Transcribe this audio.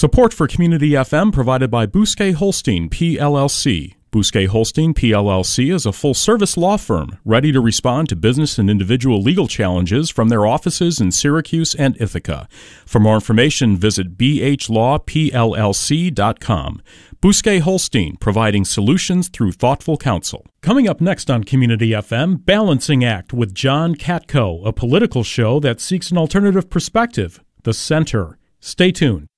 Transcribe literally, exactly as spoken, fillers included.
Support for Community F M provided by Bousquet Holstein, P L L C. Bousquet Holstein, P L L C is a full-service law firm ready to respond to business and individual legal challenges from their offices in Syracuse and Ithaca. For more information, visit b h law p l l c dot com. Bousquet Holstein, providing solutions through thoughtful counsel. Coming up next on Community F M, Balancing Act with John Katko, a political show that seeks an alternative perspective, the center. Stay tuned.